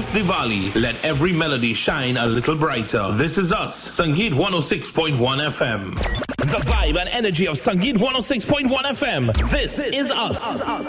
Diwali. Let every melody shine a little brighter. This is us, Sangeet 106.1 FM. The vibe and energy of Sangeet 106.1 FM. This is us.